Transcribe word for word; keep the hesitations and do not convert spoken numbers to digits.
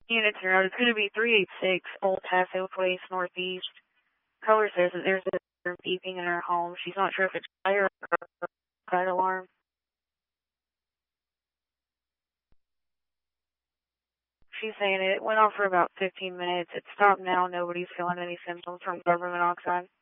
Units are out. It's going to be three eight six Old Paso Place, Northeast. Caller says that there's a beeping in her home. She's not sure if it's fire or a fire alarm. She's saying it went on for about fifteen minutes. It stopped now. Nobody's feeling any symptoms from carbon monoxide.